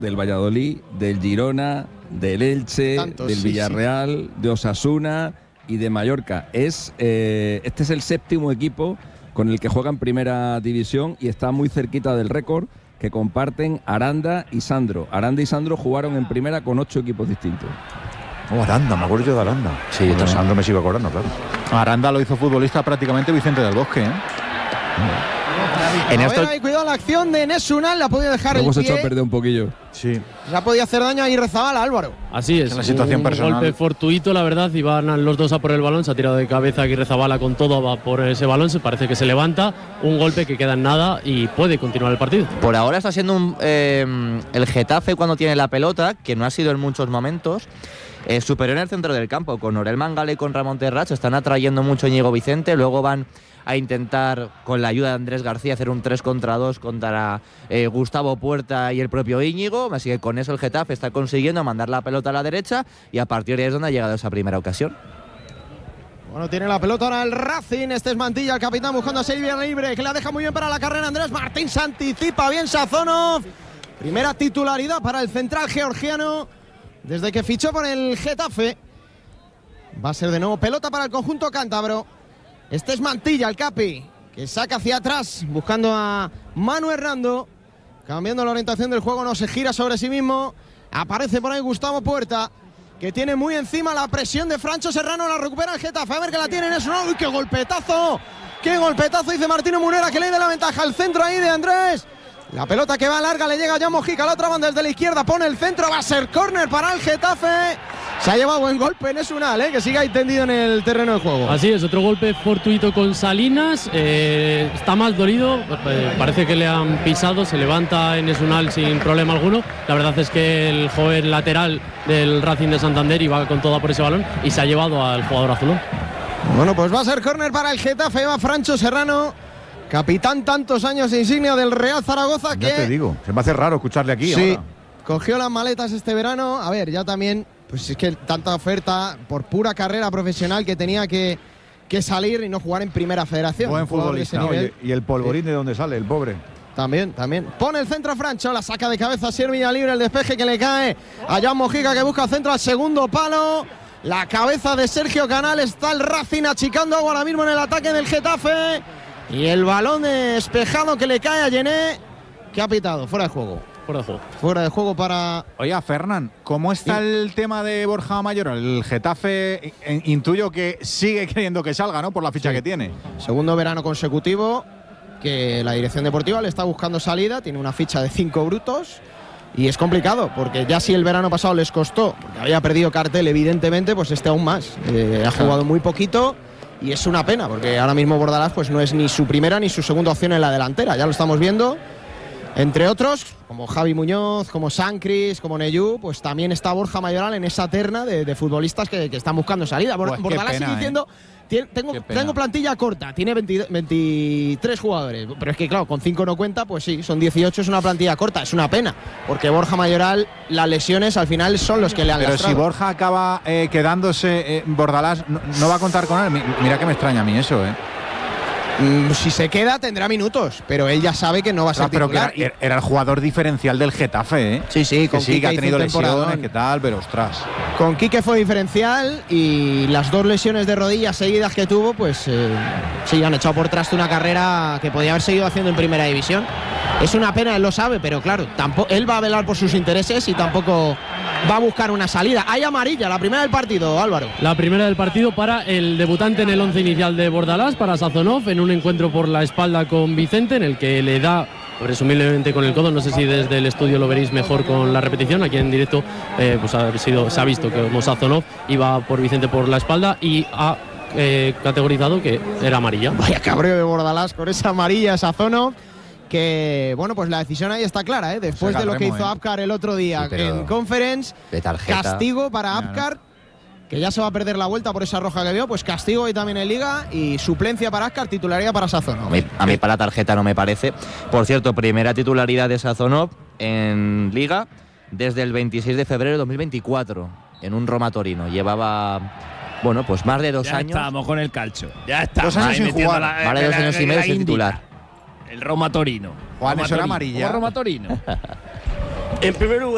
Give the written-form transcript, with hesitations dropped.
del Valladolid, del Girona, del Elche, del Villarreal, de Osasuna y de Mallorca. Este es el séptimo equipo con el que juega en primera división y está muy cerquita del récord que comparten Aranda y Sandro. Aranda y Sandro jugaron en primera con 8 equipos distintos. Aranda, me acuerdo yo de Aranda. Sí, de Sandro me sigo acordando, claro. Aranda lo hizo futbolista prácticamente Vicente del Bosque, ¿eh? Cuidado la acción de Enes Unal, la ha podido dejar el pie. Hemos hecho a perder un poquillo. Sí. Se ha podido hacer daño a Irezabala, Álvaro. Así es, la situación personal. Golpe fortuito, la verdad, y van los dos a por el balón. Se ha tirado de cabeza Irezabala con todo, va por ese balón, se parece que se levanta. Un golpe que queda en nada y puede continuar el partido. Por ahora está siendo el Getafe cuando tiene la pelota, que no ha sido en muchos momentos, superior en el centro del campo. Con Orel Mangala y con Ramón Terrach están atrayendo mucho a Íñigo Vicente, luego van a intentar, con la ayuda de Andrés García, hacer un 3 contra 2 contra Gustavo Puerta y el propio Íñigo, así que con eso el Getafe está consiguiendo mandar la pelota a la derecha y a partir de ahí es donde ha llegado esa primera ocasión. Bueno, tiene la pelota ahora el Racing, este es Mantilla, el capitán buscando a Silvia libre, que la deja muy bien para la carrera Andrés Martín, se anticipa bien Sazonov, primera titularidad para el central georgiano desde que fichó por el Getafe. Va a ser de nuevo pelota para el conjunto cántabro. Este es Mantilla, el capi, que saca hacia atrás, buscando a Manu Hernando. Cambiando la orientación del juego, no se gira sobre sí mismo. Aparece por ahí Gustavo Puerta, que tiene muy encima la presión de Francho Serrano. La recupera el Getafe, a ver que la tienen. ¡Uy, qué golpetazo! ¡Qué golpetazo! Dice Martino Munera, que le dé la ventaja al centro ahí de Andrés. La pelota que va larga, le llega a Jan Mojica, la otra banda desde la izquierda, pone el centro, va a ser córner para el Getafe. Se ha llevado buen golpe en Esunal, que sigue ahí tendido en el terreno de juego. Así es, otro golpe fortuito con Salinas, está más dolido, parece que le han pisado, se levanta en Esunal sin problema alguno. La verdad es que el joven lateral del Racing de Santander iba con toda por ese balón y se ha llevado al jugador azulón. Bueno, pues va a ser córner para el Getafe, va Francho Serrano, capitán tantos años de insignia del Real Zaragoza, que... Ya te digo, se me hace raro escucharle aquí. Sí, ahora. Cogió las maletas este verano, a ver, ya también, pues es que tanta oferta por pura carrera profesional que tenía que salir y no jugar en primera federación. Buen futbolista. No, y el polvorín de dónde sale, el pobre. También. Pone el centro Francho, la saca de cabeza Siervilla libre, el despeje que le cae a Jan Mojica, que busca el centro al segundo palo. La cabeza de Sergio Canal, está el Racing achicando agua ahora mismo en el ataque del Getafe. Y el balón despejado que le cae a Yené, que ha pitado, fuera de juego. Fuera de juego para... Oye, Fernán, ¿cómo está el tema de Borja Mayoral? El Getafe intuyo que sigue queriendo que salga, ¿no? Por la ficha que tiene. Segundo verano consecutivo que la dirección deportiva le está buscando salida, tiene una ficha de 5 brutos y es complicado, porque ya si el verano pasado les costó, porque había perdido cartel evidentemente, pues este aún más. Ha jugado muy poquito y es una pena, porque ahora mismo Bordalás pues no es ni su primera ni su segunda opción en la delantera, ya lo estamos viendo. Entre otros, como Javi Muñoz, como Sancris, como Neyú, pues también está Borja Mayoral en esa terna de futbolistas que están buscando salida. Bordalás sigue diciendo, tengo plantilla corta, tiene 23 jugadores, pero es que claro, con 5 no cuenta, pues sí, son 18, es una plantilla corta, es una pena, porque Borja Mayoral, las lesiones al final son los que le han Pero lastrado. si Borja acaba quedándose, Bordalás no va a contar con él. Mira que me extraña a mí eso, Si se queda tendrá minutos, pero él ya sabe que no va a ser titular. Pero que era el jugador diferencial del Getafe, Sí, con que Quique ha tenido lesiones, ¿no? que tal, pero ostras. Con Quique fue diferencial y las 2 lesiones de rodillas seguidas que tuvo, pues sí, han echado por traste una carrera que podía haber seguido haciendo en primera división. Es una pena, él lo sabe, pero claro, tampoco, él va a velar por sus intereses y tampoco va a buscar una salida. Hay amarilla, la primera del partido, Álvaro. La primera del partido para el debutante en el 11 inicial de Bordalás, para Sazonov, en un encuentro por la espalda con Vicente, en el que le da presumiblemente con el codo. No sé si desde el estudio lo veréis mejor con la repetición. Aquí en directo pues se ha visto que como Sazonov iba por Vicente por la espalda y ha categorizado que era amarilla. Vaya cabreo de Bordalás con esa amarilla, Sazonov. Que bueno, pues la decisión ahí está clara, después de lo que hizo Apcar el otro día en Conference, castigo para Apcar, que ya se va a perder la vuelta por esa roja que vio, pues castigo ahí también en Liga y suplencia para Apcar, titularidad para Sazonov. A mí para la tarjeta no me parece. Por cierto, primera titularidad de Sazonov en Liga desde el 26 de febrero de 2024 en un Roma Torino. Llevaba... Bueno, pues más de 2 años. Ya estamos con el calcio. Ya estamos. 2 años sin jugar. Más de 2 años y medio sin titular. El Roma Torino. Juan, eso era amarilla. Roma Torino. En primer lugar.